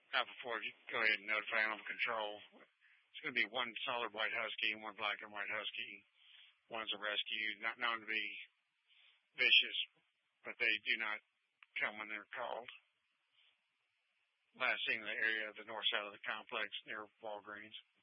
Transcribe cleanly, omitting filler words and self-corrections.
Alpha 4, you go ahead and notify animal control. It's going to be one solid white husky and one black and white husky. One's a rescue, not known to be vicious, but they do not come when they're called. Last seen in the area of the north side of the complex near Walgreens.